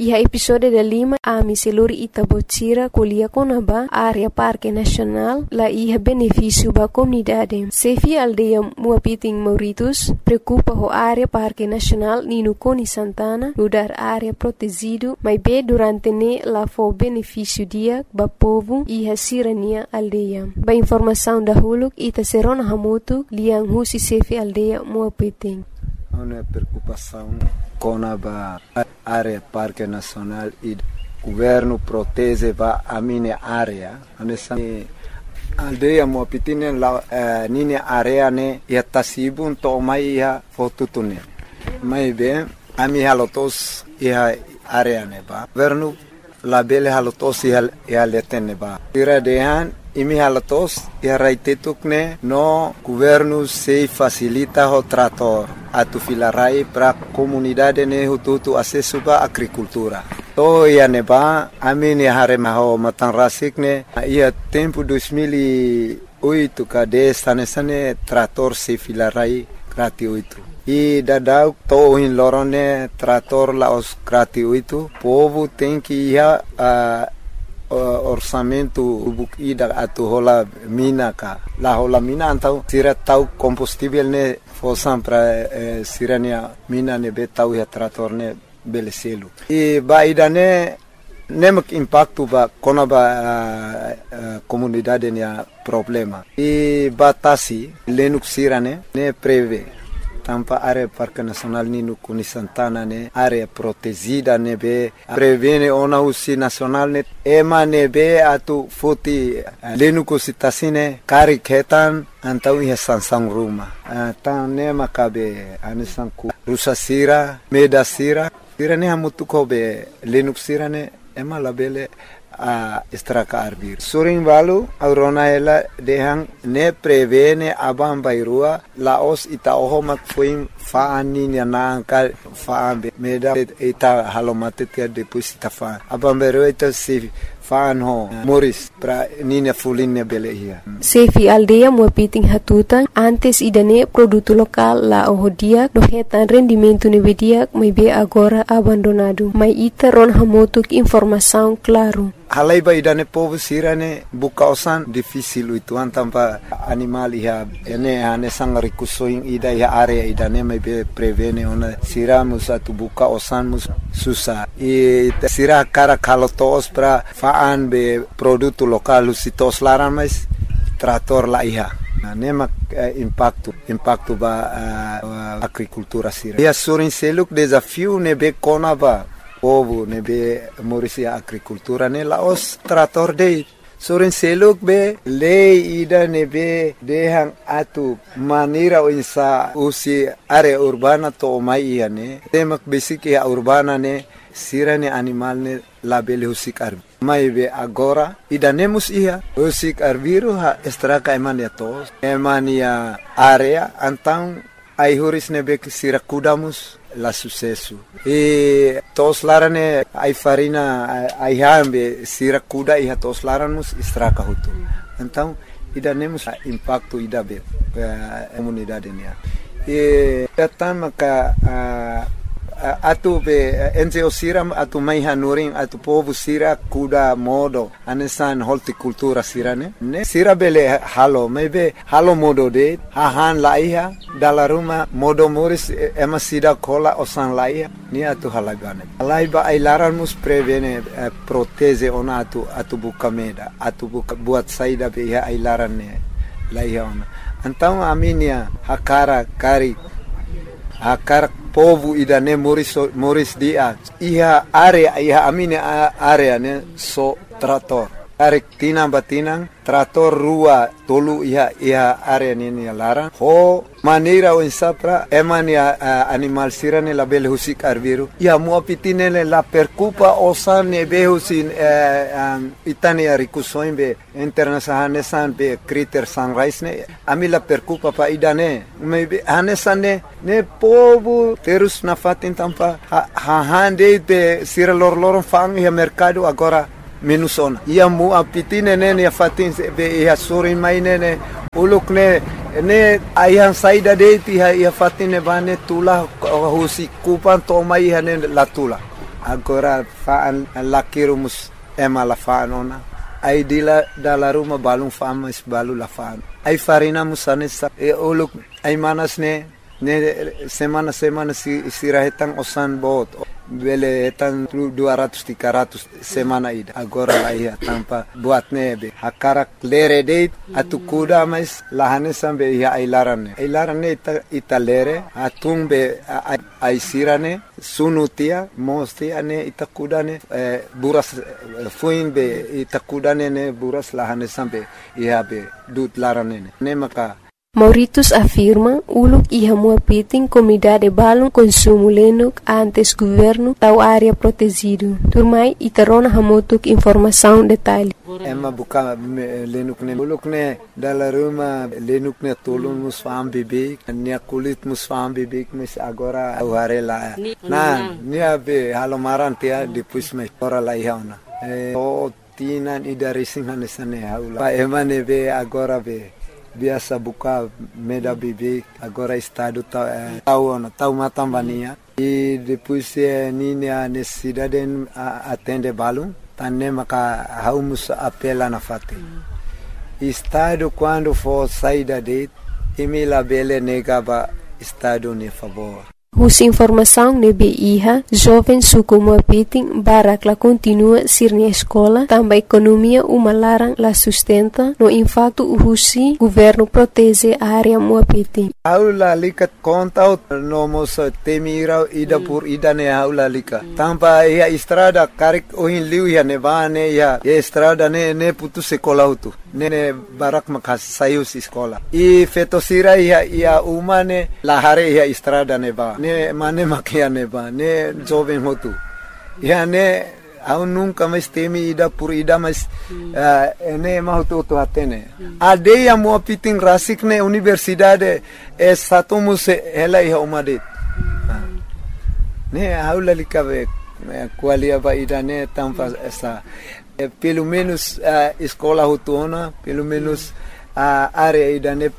Iha episode da 5 ami seluri ita bocira kuliah konaba área Parque Nacional la iha benefício ba comunidade. Sefi aldeia Muapiting Mauritius preocupa ho área Parque Nacional Nino Coni Santana no dar área protegido, mas be durante ne la fo benefício dia ba povo iha sirania aldeia. Ba informação da huluk ita serona hamutu liang husi sefi aldeia Muapiting. Uma preocupação com a área Parque Nacional e o governo protege a minha área. Nessa aldeia Muapiting nini área ne ia tasibun to mai ia fotutune. Mai bem a minha halotos ia área ne ba. Governo labele halotos ia letene ba. Tira dehan imi halatos ia raitetukne no governo se facilita o trator atu filarai para comunidade ne hututu acesso ba agricultura. To ia neba amini hare maho matanrasik ne ia tempo 2008 kade sane trator se filarai gratuito. E dadau to in lorone trator la os gratuito povo tem que ia orçamento ida atu hola mina ka la hola mina antau sira tau combustível ne fosan para sirania mina ne betau ya trator ne beleselu e ba idane nemak impacto ba kona ba comunidade ne problema e batasi lenuk sirane ne preve tampa área Parque Nacional Nino Coni Santana ne área protegida ne be prevene ona usi nacional ne ema ne be atu foti lenuko sitasine kari ketan antau ia sansang ruma tan ne makabe anisanku rusa sira meda sira ne hamutu ko be lenuk sira ne ema labele estraka arbir suring balu aurona ela dehang ne prevene abam bairua laos ita oho mak fuim faani ni anangka faambe meda ita halomatet ke deposita fa abam bairua ita si faan ho moris pra nina fulinne belehia Sefi aldeia Muapiting hatutan antes idane produto lokal la ohodia do hetan rendimento ne vedia mai be agora abandonado mai ita ron hamotuk informação claro halai ba idane povo sirane buka osan difícil itu antampa animal ia ene ane sang rikusoing ida ia area idane mai be prevene ona siramus atu buka osan mus susah e sira cara kalotos pra faan be produto lokal sitos laran mais trator la ia nemak impacto ba agricultura sira ia surin seluk desafio ne be kona ba povo ne be morisia agricultura ne laos trator de sorin seluk be lei ida ne be dehang atu manira insa usi area urbana to mai ia ne temak basic ya urbana ne sirane animal ne labele husik arbi mai be agora ida nemus ia husik arbiru ha estraka emania tos emania area antang ai huris ne be sira kudamus la sucesso e tos larane ai farina ai hambe sira kuda iha tos laramus estraka hutu então ida nemus impacto ida be comunidade ne e tatama ka atu be NGO siram atu mai hanuring atu povo sira kuda modo anesan horticultura sirane ne sira bele halo maybe halo modo de hahan laiha dala ruma modo moris ema sida kola osan laiha ni atu halagane laiba ai laranmus prevene protege ona atu buka meda atu buka buat saida be ya ai larane laiha ona então aminia hakara kari akar povo idane moris dia iha area iha amine area ne so trator arek tinang batinang trator rua tolu iha area ni lara ho manira o sapra emania animal sirane la bel husik arbiru ia Muapitine la percupa osane be husin itania rikusoin be international san be critter sunrise ne amila percupa pa idane me hanesane ne povo terus na fatin tampa hande be sira lor fang ia mercado agora minusona ia Muapitine ne ia fatin be ia sorin maine ne uluk ne ayang saida de ti ia fatine bane tula husi kupan to mai hane la tula Agora faan lakirumus ema faan ona. Ai dila dala rumah balung faan mas balu la faan. Ai farina musanesa uluk ai manas ne semana sirahetang osan bot. Bele etan 200-300 semana ida. Agora lá ia tampa buat nebe. Hakarak lere deit atu kuda mas lahane sambe ia ailarane. Ailarane ita lere atung be aisirane sunutia mosti ane ita kudane buras fuin be ita kudane ne buras lahane sambe ia be dut larane ne maka. Mauritius afirma uluk iha muapiting comunidade balung consumo lenuk antes governo tau área protegido. Turmai itarona hamutuk informação detalhe. Emma buka lenuk ne uluk ne dala rumah lenuk ne tolong musfam bibik nia kulit musfam bibik mes agora aware la. Nah nia be halomaran tia dipus me ora la ihauna. Tinan ida racing hanesane haula. Pa emane be agora be biasa buka meda bibik agora estado tau matambania e depois nini a necessidade atende balum tanne maka haumus apela na fate estado quando for saída de emila bele negaba estado ne favor. Hus informação nebe iha, jovem suku muapiting barak la continua sirni escola, também economia umalarang la sustenta, no impacto husi governo protege a área muapiting. Aula lika conta no mos temira ida por ida ne aula lika. Tampa ia estrada karik ohin liu ia nevane ia estrada ne putu sekolah utu. Ne barak makas sayus sekolah. I fetosira ia umane lahare ia estrada neva. Ne mane makia neva. Ne jovem hotu. Ia ne au nunca mais temi ida por ida mas ne mahutu tu atene. Adeia muapiting rasik ne universidade satumus ela ia umadet. Ne aula likabe qualia ba ida ne tampa essa pelo menos escola hutuna, pelo menos a área ida ne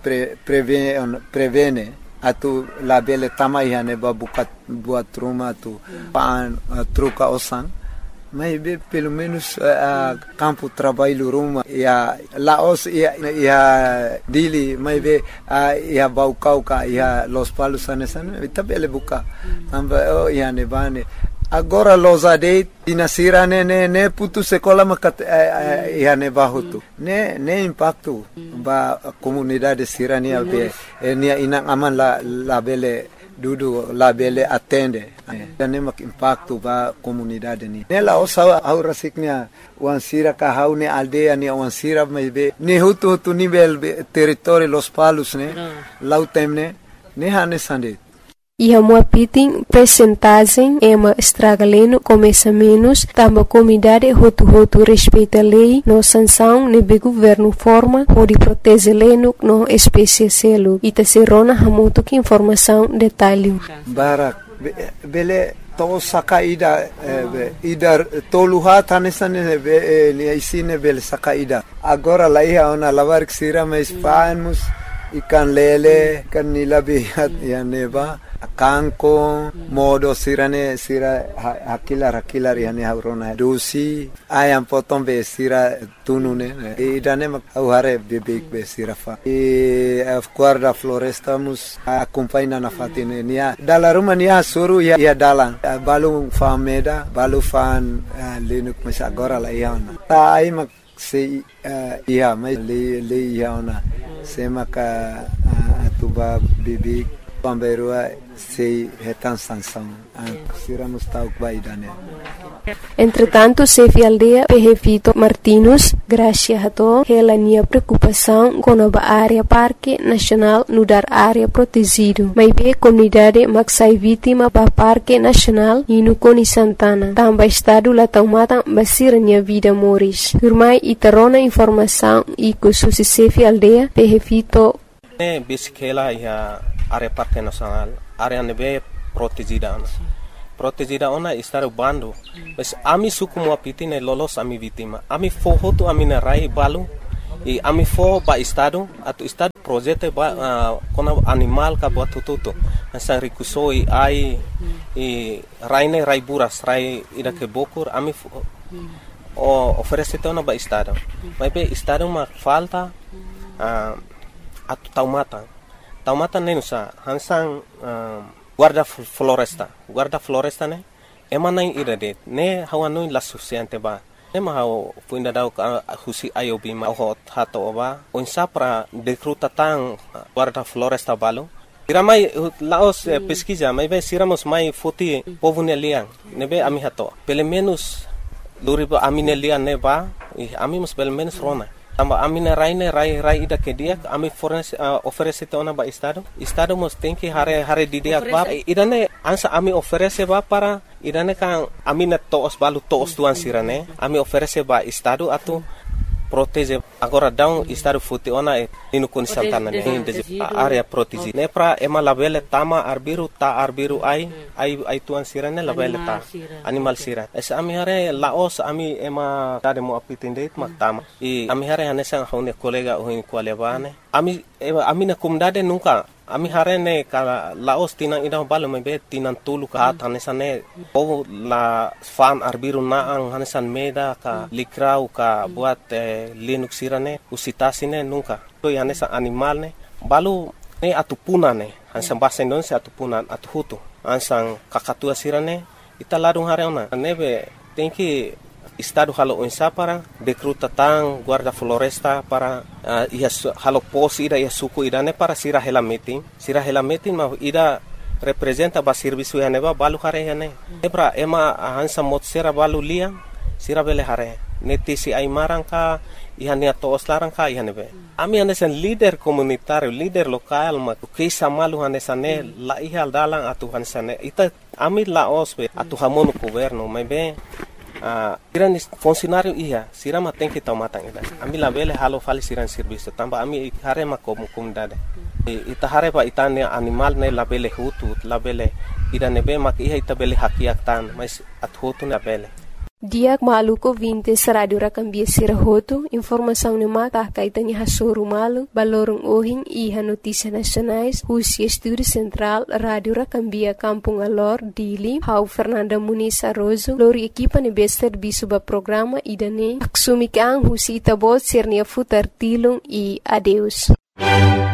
prevene atu labele tamai ne babukat buat rumah tu pan truca osan. Mas pelo menos campo trabalho rumah ya laos ya dili mas ya baucauca ya los palos anesan itabele buka tamba ya ne bane. Agora los adeit dinasira ne putu sekolah makat ia ne bahutu ne impacto ba comunidade sirania be nia inang aman la bele dudu la bele atende ne mak impacto ba comunidade ni ne la osa aura siknia wan sira ka haune aldea ni wan sira be ne hutu nível território los palos ne lautemne ne hane sande. Iha muapiting percentagem ema estragaleno começa menos, tamba comunidade hotu respeita lei, no sanção nebe governo forma, pode proteger leno no espécie selo, ita serona hamuto que informação detalhe. Barak, bele to sakaida ida toluha tanesane isine bele sakaida. Agora lá ia ona lavar que sira mais fanos ikan lele kan nilabihat ya neba kanko modo sira hakilar yani haurona dosi ayam potong be sira tunune idane mak hare bebek be sira fa guarda floresta mus acompanha na fatine nia dala rumah nia suru ya dalang balu fameda balu fan lenuk mas agora la iana ta ai mak se ia mai le iana se maka atuba bebek pamberua sei retan sanção siramos tau baidane. Entretanto, chefe aldeia Perrefito Martinus, graças a todos, ela tinha preocupação com a área Parque Nacional no dar área protegido. Mas a comunidade maxai vítima para Parque Nacional e no Coni Santana. Também estado lá tomada basira minha vida moris. Turmai e tarona informação e com o chefe aldeia Perrefito. Bisikela e a área Parque Nacional, área nebe protegida. Protegida ona estar bando, mas ami suku muapiti ne lolos ami vítima. Ami foho tu ami na rai balu, e ami fo ba estado, atu estado projeto ba kona animal ka buat tutu. Hansa rikusoi ai raine rai buras rai ida ke bokur ami oferece tona ba estado. Mas be estado ma falta atu taumata ne nusa hansan guarda floresta ne emanai ida de ne hawanoi la suficiente ba. Ema hau puinda dau husi ayobi ma ho hato oba onsa pra decruta tan guarda floresta balo. Iramai laos pesquisa, mas vai siramos mai foti povo nelian, nebe ami hato. Pelo menos luriba ami nelian neba, ami mus pelo menos rona. Tamba ami na rai ida ke dia, ami oferece tona ba estado mus tem que hare di dia ba. Idane ansa ami oferece ba para idane kan ami na toos balu toos tuan sirane, ami oferece ba estado atu protege agora down estado fute ona inu kun santana ne area protege ne pra ema labele tama arbiru ai tuan sirane labele ta animal sira es ami hare laos ami ema tade mo apitinde mak tama ami hare hanesan haune kolega ohin kwalebane ami na kumdade nunca ami hare ne ka laos tinang ida balo mebe tinang tulu ka hanesane o la fan arbiru naang hanesan meda ka likrau ka buat linux sirane usitasine nunca to hanesa animal ne balu ne atupuna ne hansan bahasa Indonesia atupunan atuhutu hansan kakatua sirane ita ladung hare ona nebe tenki estado halo onsa para decruta tan guarda floresta para halo pos ida suku ida ne para sira hela meeting ma ida representa ba serviço ya neba balu hare ya ne ebra ema hansa mot sera balu liang sira bele hare netisi ai marangka ihania toos larangka ihanebe ami hanesan leader komunitario leader lokal ma kisa malu hanesane la ihal dalang atu hanesane ita ami la osbe atu hamon governo mebe iran funcionário sirama tem que tomar ida ami la bele halo fali siran serviço tamba ami hare ma comunidade ita hare pa itane animal ne la bele hutu la bele ida nebe mak ita bele hakiak tan mas at hutu na bele Diak maluko vintes radio rakambia sirahoto informação ne mata kaitani hasoru malu balorong ohing iha notícia nacionais Husi Estúdio Central Radio Rakambia Kampung Alor Dili Hau Fernanda Muniz Arrozo lori equipa ne bester bisuba programa idane aksumikang Husi Itabot sernia futar tilung e adeus